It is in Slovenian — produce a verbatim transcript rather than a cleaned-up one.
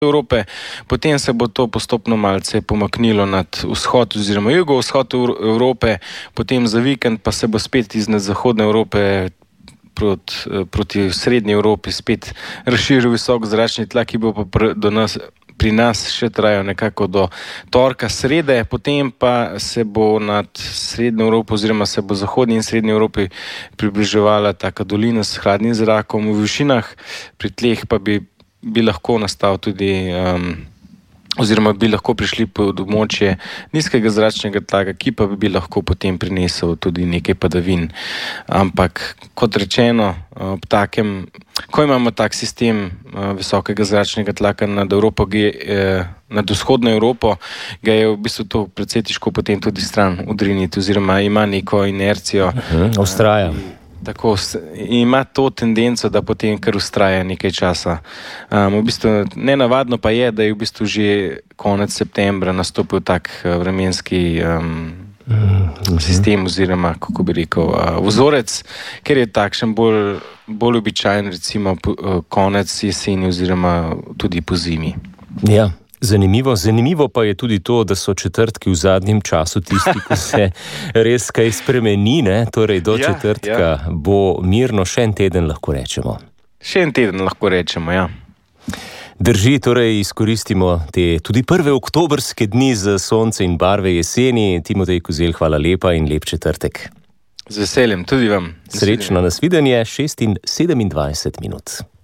Evrope, potem se bo to postopno malce pomaknilo nad vzhod oziroma jugovzhod Evrope, potem za vikend pa se bo spet iz zahodne Evrope proti, proti srednji Evropi spet razširil visok zračni tlak, ki bo pa pr, do nas, pri nas še trajal nekako do torka srede, potem pa se bo nad srednjo Evropo oziroma se bo zahodni in srednji Evropi približevala taka dolina s hladnim zrakom v višinah, pri tleh pa bi bi lahko nastal tudi, um, oziroma bi lahko prišli pod območje nizkega zračnega tlaka, ki pa bi lahko potem prinesel tudi nekaj padavin. Ampak, kot rečeno, ob takem, ko imamo tak sistem uh, visokega zračnega tlaka nad Evropo, eh, nad vzhodno Evropo, ga je v bistvu to precej težko potem tudi stran udriniti, oziroma ima neko inercijo. Mhm, ustraja. Uh, Tako, ima to tendenco, da potem kar ustraja nekaj časa. Um, v bistvu nenavadno pa je, da je v bistvu že konec septembra nastopil tak vremenski um, mm-hmm. sistem oziroma, kako bi rekel, uh, vzorec, ker je takšen bolj, bolj običajen recimo uh, konec jeseni oziroma tudi po zimi. Ja. Zanimivo, zanimivo pa je tudi to, da so četrtki v zadnjem času tisti, ko se res kaj spremeni, ne? Torej do ja, četrtka ja. Bo mirno še en teden, lahko rečemo. Še en teden lahko rečemo, ja. Drži, torej izkoristimo te tudi prve oktobrske dni za sonce in barve jeseni. Timotej Kozelj, hvala lepa in lep četrtek. Z veseljem, tudi vam. Srečno, nasvidenje, šest in sedemindvajset minut.